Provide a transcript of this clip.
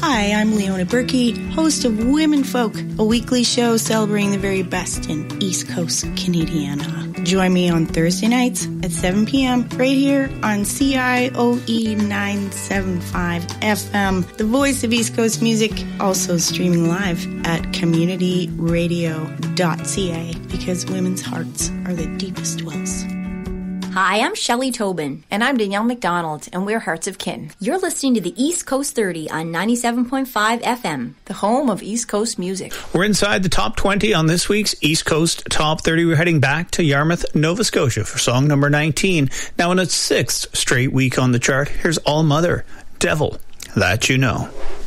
Hi, I'm Leona Berkey, host of Women Folk, a weekly show celebrating the very best in East Coast Canadiana. Join me on Thursday nights at 7 p.m. right here on CIOE 975 FM, the voice of East Coast music, also streaming live at communityradio.ca, because women's hearts are the deepest wells. Hi, I'm Shelley Tobin. And I'm Danielle McDonald, and we're Hearts of Kin. You're listening to the East Coast 30 on 97.5 FM, the home of East Coast music. We're inside the top 20 on this week's East Coast Top 30. We're heading back to Yarmouth, Nova Scotia for song number 19. Now in its 6th straight week on the chart, here's All Mother, Devil That You Know.